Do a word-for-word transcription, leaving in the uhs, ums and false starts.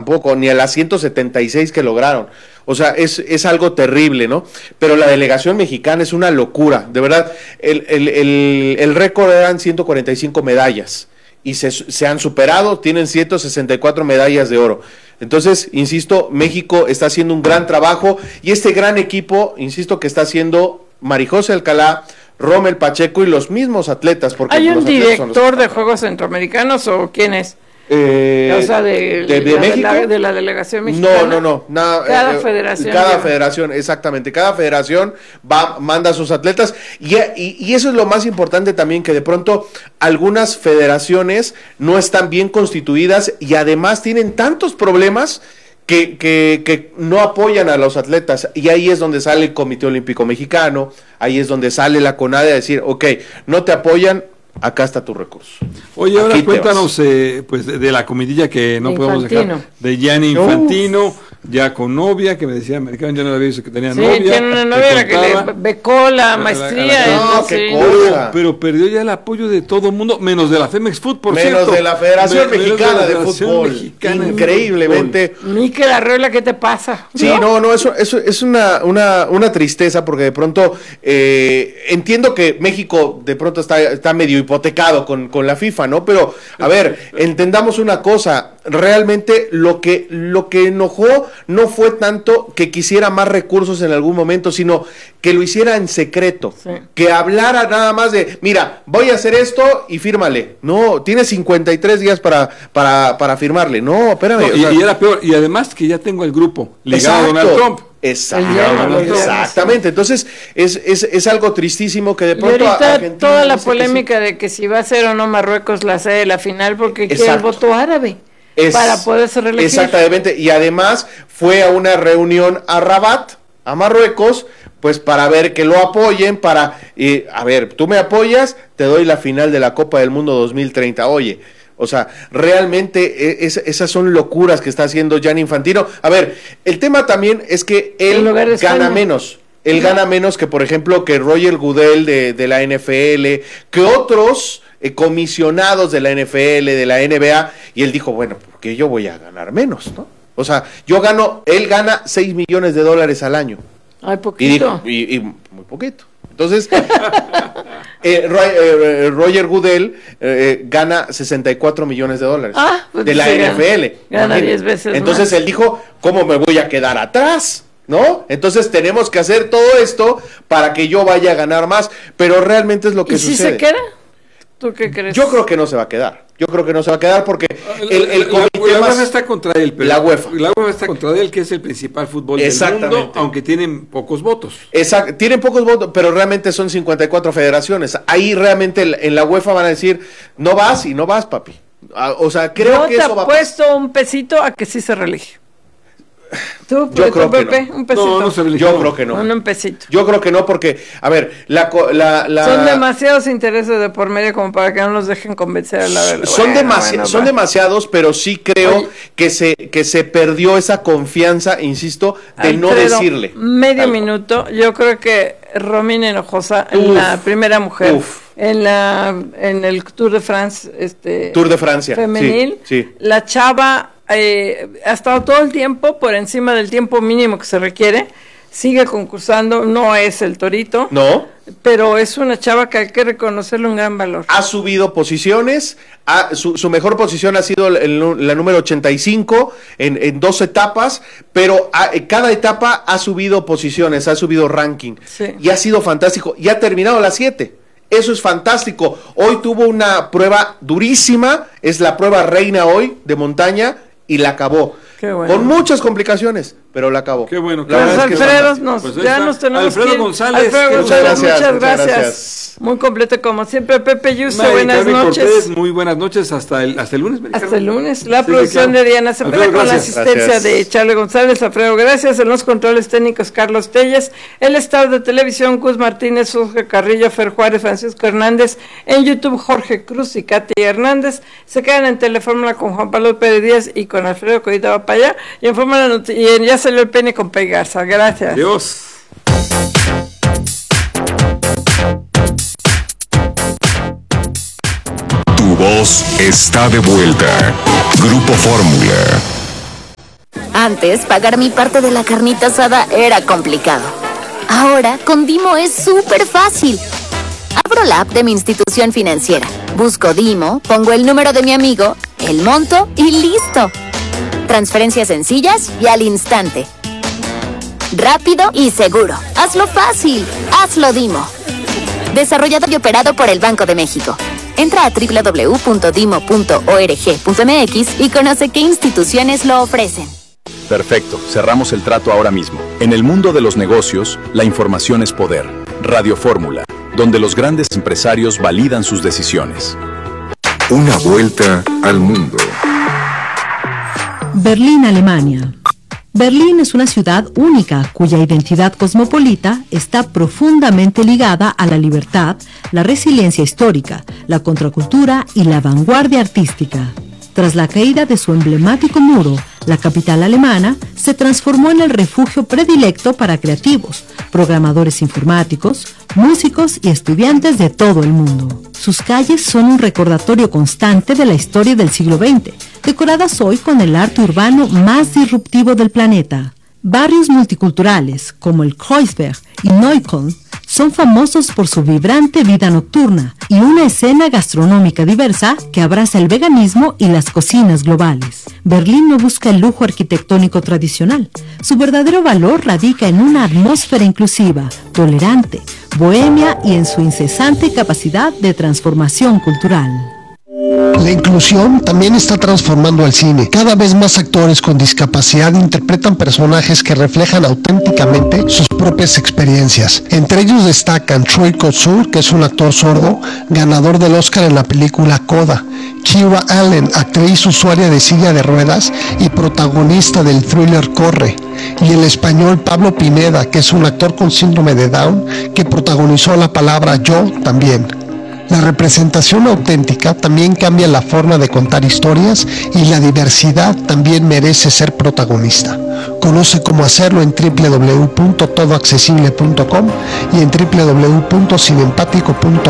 tampoco, ni a las ciento setenta y seis que lograron. O sea, es, es algo terrible, ¿no? Pero la delegación mexicana es una locura, de verdad. El, el, el, el récord eran ciento cuarenta y cinco medallas y se, se han superado, tienen ciento sesenta y cuatro medallas de oro. Entonces, insisto, México está haciendo un gran trabajo y este gran equipo, insisto, que está haciendo Marijose Alcalá, Rommel Pacheco y los mismos atletas. Porque ¿Hay un los director los... de Juegos Centroamericanos o quién es? Eh, o sea, de, de, de, la, México? De, la, de la delegación mexicana. No, no, no. Na, cada eh, federación. Cada lleva. federación, exactamente. Cada federación va, manda a sus atletas. Y, y, y eso es lo más importante también, que de pronto algunas federaciones no están bien constituidas y además tienen tantos problemas que, que, que no apoyan a los atletas. Y ahí es donde sale el Comité Olímpico Mexicano, ahí es donde sale la CONADE a decir, ok, no te apoyan, acá está tu recurso. Oye, ahora cuéntanos eh, pues de, de la comidilla que no podemos dejar, de Gianni Infantino, Uf. ya con novia, que me decía americano, ya no había visto que tenía sí, novia. Sí, tiene una novia la que le becó la maestría. La, la, la, no, qué cosa. Pero, pero perdió ya el apoyo de todo el mundo, menos de la Femex Food, por menos cierto. de la Federación Me, Mexicana de, de, la Federación Fútbol. Mexicana Increíblemente. Miquel Arreola, ¿qué te pasa? Sí, no, no, no eso, eso es una, una, una tristeza, porque de pronto eh, entiendo que México de pronto está, está medio hipotecado con, con la FIFA, ¿no? Pero, a ver, entendamos una cosa, realmente lo que, lo que enojó no fue tanto que quisiera más recursos en algún momento, sino que lo hiciera en secreto, sí. que hablara nada más de, mira, voy a hacer esto y fírmale. No, tiene cincuenta y tres días para, para, para firmarle. No, espérame. No, y, o sea, y era peor, y además que ya tengo el grupo ligado a Donald Trump. Exactamente, exactamente. Entonces es, es, es algo tristísimo que de pronto y ahorita Argentina toda la polémica sí. de que si va a ser o no Marruecos la sede de la final porque Exacto. quiere el voto árabe es, para poderse reelegir. Exactamente, y además fue a una reunión a Rabat, a Marruecos, pues para ver que lo apoyen, para, eh, a ver, tú me apoyas, te doy la final de la Copa del Mundo dos mil treinta, oye. O sea, realmente es, esas son locuras que está haciendo Gianni Infantino. A ver, el tema también es que él gana menos. Él no. gana menos que, por ejemplo, que Roger Goodell de, de la N F L, que otros eh, comisionados de la N F L, de la N B A, y él dijo, bueno, porque yo voy a ganar menos, ¿no? O sea, yo gano, él gana seis millones de dólares al año. Ay, poquito. Y, dijo, y, y muy poquito. Entonces, eh, eh, Roger Goodell eh, gana sesenta y cuatro millones de dólares ah, pues de la N F L. Gana diez veces Entonces más. Él dijo, ¿cómo me voy a quedar atrás? ¿No? Entonces tenemos que hacer todo esto para que yo vaya a ganar más, pero realmente es lo que ¿Y sucede. si se queda? ¿Tú qué crees? Yo creo que no se va a quedar. Yo creo que no se va a quedar porque el, el comité la, la UEFA está contra él, pero la UEFA. La UEFA está contra él, que es el principal fútbol del mundo, aunque tienen pocos votos. Exacto, tienen pocos votos, pero realmente son cincuenta y cuatro federaciones. Ahí realmente en la UEFA van a decir, no vas y no vas, papi. O sea, creo Yo que eso va a Yo te apuesto un pesito a que sí se reelige. ¿Tú, yo creo Pepe? que no. Un pesito. No, no se religió. Yo creo que no. Un, un pesito. Yo creo que no, porque, a ver, la, la, la... son demasiados intereses de por medio como para que no nos dejen convencer a la verdad. Son, bueno, demasi bueno, son demasiados, pero sí creo Oye, que se que se perdió esa confianza, insisto, de Alfredo, no decirle. Medio algo. minuto, yo creo que Romina Hinojosa, en la primera mujer, uf. en la en el Tour de France, este Tour de Francia, femenil, sí, sí. la chava Eh, ha estado todo el tiempo por encima del tiempo mínimo que se requiere, sigue concursando, no es el torito, no, pero es una chava que hay que reconocerle un gran valor. Ha subido posiciones, ha, su, su mejor posición ha sido el, el, la número ochenta y cinco en, en dos etapas, pero a, cada etapa ha subido posiciones, ha subido ranking, sí. y ha sido fantástico, y ha terminado las siete. Eso es fantástico. Hoy tuvo una prueba durísima, es la prueba reina hoy de montaña, y la acabó. Qué bueno. Con muchas complicaciones, pero la acabó. Qué bueno. La pues Alfredo, es nos, pues ya nos tenemos Alfredo que González. Alfredo González, muchas gracias. Muchas muchas gracias. gracias. Muy completo como siempre. Pepe Yuso, Mari, buenas Carmen noches. Cortés, muy buenas noches hasta el, hasta el lunes. Hasta el lunes. La sí, producción claro. de Diana Cepeda con gracias. la asistencia gracias. de Charlie González. Alfredo, gracias. En los controles técnicos, Carlos Telles. El staff de televisión, Gus Martínez, Jorge Carrillo, Fer Juárez, Francisco Hernández. En YouTube, Jorge Cruz y Katy Hernández. Se quedan en Telefórmula con Juan Pablo Pérez Díaz y con Alfredo, que ahorita va para allá. Y en Fórmula Not- y en Ya Salió el Pene con Pei Garza. Gracias. Adiós. Tu voz está de vuelta. Grupo Fórmula. Antes, pagar mi parte de la carnita asada era complicado. Ahora, con Dimo es súper fácil. Abro la app de mi institución financiera, busco Dimo, pongo el número de mi amigo, el monto y listo. Transferencias sencillas y al instante. Rápido y seguro. Hazlo fácil. Hazlo Dimo. Desarrollado y operado por el Banco de México. Entra a doble u doble u doble u punto dimo punto org punto m x y conoce qué instituciones lo ofrecen. Perfecto, cerramos el trato ahora mismo. En el mundo de los negocios, la información es poder. Radio Fórmula, donde los grandes empresarios validan sus decisiones. Una vuelta al mundo. Berlín, Alemania. Berlín es una ciudad única cuya identidad cosmopolita está profundamente ligada a la libertad, la resiliencia histórica, la contracultura y la vanguardia artística. Tras la caída de su emblemático muro, la capital alemana se transformó en el refugio predilecto para creativos, programadores informáticos, músicos y estudiantes de todo el mundo. Sus calles son un recordatorio constante de la historia del siglo veinte, decoradas hoy con el arte urbano más disruptivo del planeta. Barrios multiculturales como el Kreuzberg y Neukölln son famosos por su vibrante vida nocturna y una escena gastronómica diversa que abraza el veganismo y las cocinas globales. Berlín no busca el lujo arquitectónico tradicional. Su verdadero valor radica en una atmósfera inclusiva, tolerante, bohemia y en su incesante capacidad de transformación cultural. La inclusión también está transformando el cine. Cada vez más actores con discapacidad interpretan personajes que reflejan auténticamente sus propias experiencias. Entre ellos destacan Troy Kotsur, que es un actor sordo, ganador del Oscar en la película Coda; Kira Allen, actriz usuaria de silla de ruedas y protagonista del thriller Corre; y el español Pablo Pineda, que es un actor con síndrome de Down, que protagonizó La Palabra Yo también. La representación auténtica también cambia la forma de contar historias y la diversidad también merece ser protagonista. Conoce cómo hacerlo en doble u doble u doble u punto todo accesible punto com y en doble u doble u doble u punto cinempático punto com.